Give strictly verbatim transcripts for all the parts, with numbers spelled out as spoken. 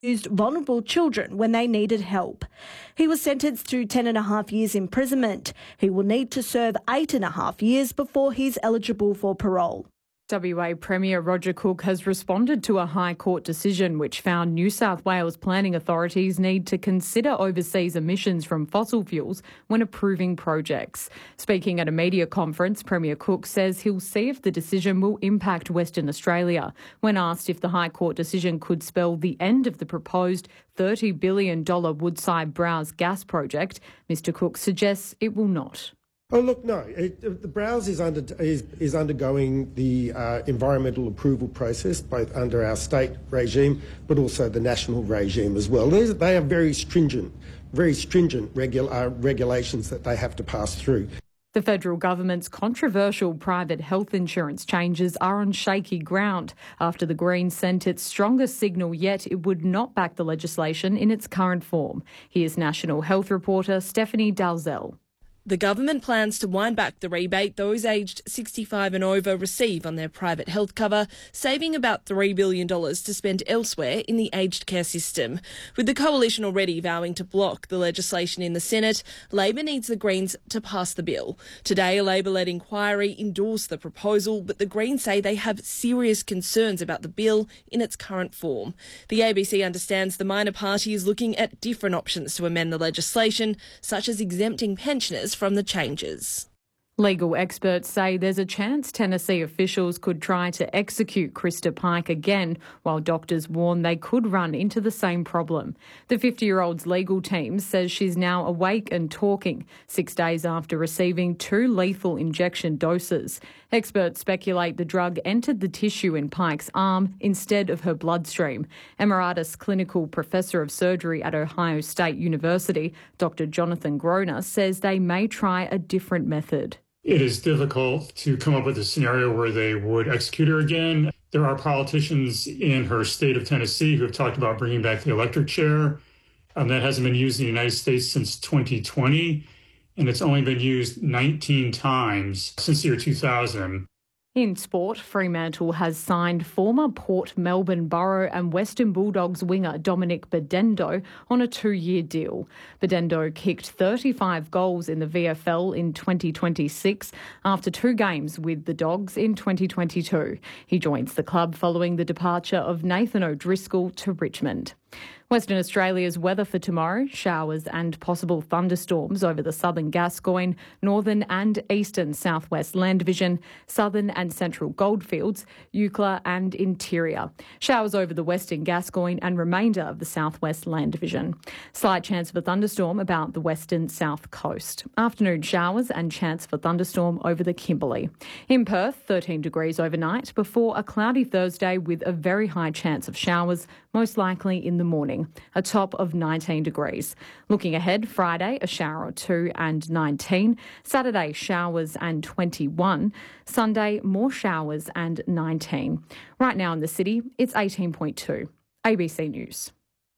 used vulnerable children when they needed help. He was sentenced to ten and a half years imprisonment. He will need to serve eight and a half years before he's eligible for parole. W A Premier Roger Cook has responded to a High Court decision which found New South Wales planning authorities need to consider overseas emissions from fossil fuels when approving projects. Speaking at a media conference, Premier Cook says he'll see if the decision will impact Western Australia. When asked if the High Court decision could spell the end of the proposed thirty billion dollars Woodside Browse gas project, Mr Cook suggests it will not. Oh, look, no. It, the Browse is, under, is, is undergoing the uh, environmental approval process, both under our state regime, but also the national regime as well. These, they are very stringent, very stringent regu- uh, regulations that they have to pass through. The federal government's controversial private health insurance changes are on shaky ground after the Greens sent its strongest signal yet it would not back the legislation in its current form. Here's National Health reporter Stephanie Dalzell. The government plans to wind back the rebate those aged sixty-five and over receive on their private health cover, saving about three billion dollars to spend elsewhere in the aged care system. With the coalition already vowing to block the legislation in the Senate, Labor needs the Greens to pass the bill. Today, a Labor-led inquiry endorsed the proposal, but the Greens say they have serious concerns about the bill in its current form. The A B C understands the minor party is looking at different options to amend the legislation, such as exempting pensioners from the changes. Legal experts say there's a chance Tennessee officials could try to execute Krista Pike again, while doctors warn they could run into the same problem. The fifty-year-old's legal team says she's now awake and talking, six days after receiving two lethal injection doses. Experts speculate the drug entered the tissue in Pike's arm instead of her bloodstream. Emeritus Clinical Professor of Surgery at Ohio State University, Doctor Jonathan Groner, says they may try a different method. It is difficult to come up with a scenario where they would execute her again. There are politicians in her state of Tennessee who have talked about bringing back the electric chair. Um, that hasn't been used in the United States since twenty twenty, and it's only been used nineteen times since the year two thousand. In sport, Fremantle has signed former Port Melbourne Borough and Western Bulldogs winger Dominic Bedendo on a two-year deal. Bedendo kicked thirty-five goals in the V F L in twenty twenty-six after two games with the Dogs in twenty twenty-two. He joins the club following the departure of Nathan O'Driscoll to Richmond. Western Australia's weather for tomorrow, showers and possible thunderstorms over the southern Gascoyne, northern and eastern southwest Land Division, southern and central Goldfields, Eucla and interior. Showers over the western Gascoyne and remainder of the southwest Land Division. Slight chance of a thunderstorm about the western south coast. Afternoon showers and chance for thunderstorm over the Kimberley. In Perth, thirteen degrees overnight before a cloudy Thursday with a very high chance of showers, most likely in the morning, a top of nineteen degrees. Looking ahead, Friday, a shower or two and nineteen. Saturday, showers and twenty-one. Sunday, more showers and nineteen. Right now in the city, it's eighteen point two. A B C News.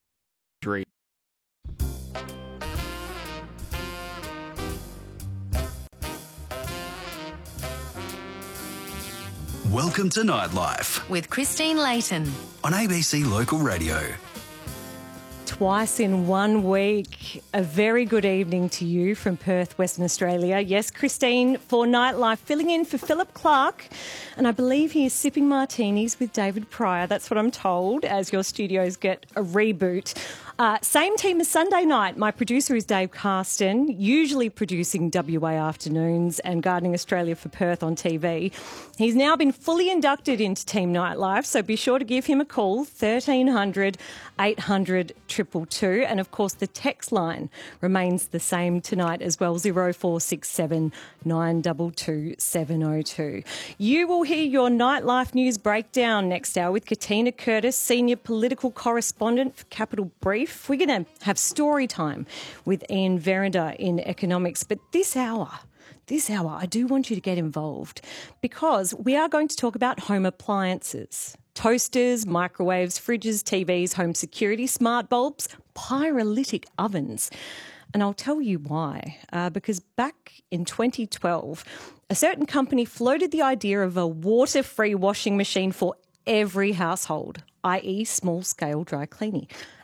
Three. Welcome to Nightlife with Christine Layton on A B C Local Radio. Twice in one week. A very good evening to you from Perth, Western Australia. Yes, Christine for Nightlife, filling in for Philip Clark. And I believe he is sipping martinis with David Pryor. That's what I'm told, as your studios get a reboot. Uh, same team as Sunday night. My producer is Dave Carston, usually producing W A Afternoons and Gardening Australia for Perth on T V. He's now been fully inducted into Team Nightlife, so be sure to give him a call, thirteen hundred, eight hundred, two two two. And, of course, the text line remains the same tonight as well, zero four six seven, nine two two, seven zero two. You will hear your Nightlife news breakdown next hour with Katina Curtis, Senior Political Correspondent for Capital Brief. We're going to have story time with Ian Verender in economics. But this hour, this hour, I do want you to get involved because we are going to talk about home appliances. Toasters, microwaves, fridges, T Vs, home security, smart bulbs, pyrolytic ovens. And I'll tell you why. Uh, because back in twenty twelve, a certain company floated the idea of a water-free washing machine for every household. that is small-scale dry cleaning.